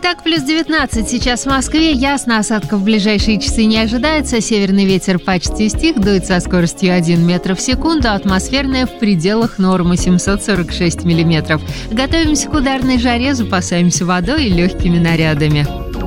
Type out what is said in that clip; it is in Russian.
Итак, плюс 19 сейчас в Москве. Ясно, осадков в ближайшие часы не ожидается. Северный ветер почти стих, дует со скоростью 1 метр в секунду. Атмосферная в пределах нормы 746 миллиметров. Готовимся к ударной жаре, запасаемся водой и легкими нарядами.